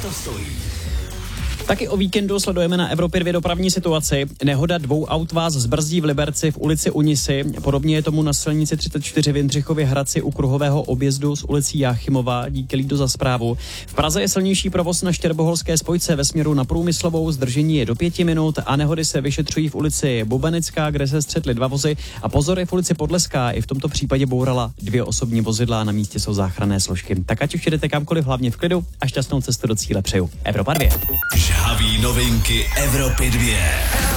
co stojí. Taky o víkendu sledujeme na Evropě 2 dopravní situaci. Nehoda 2 aut vás zbrzdí v Liberci v ulici Unisy. Podobně je tomu na silnici 34 v Jindřichově Hradci u kruhového objezdu s ulicí Jáchymova. Díky Lído za zprávu. V Praze je silnější provoz na Štěrboholské spojce ve směru na Průmyslovou. Zdržení je do 5 minut a nehody se vyšetřují v ulici Bubenická, kde se střetly 2 vozy. A pozor, je v ulici Podleská. I v tomto případě bourala 2 osobní vozidla a na místě jsou záchranné složky. Tak ať už jdete kamkoliv, hlavně v klidu a šťastnou cestu do cíle přeju. Evropa 2. Žhaví novinky Evropy 2.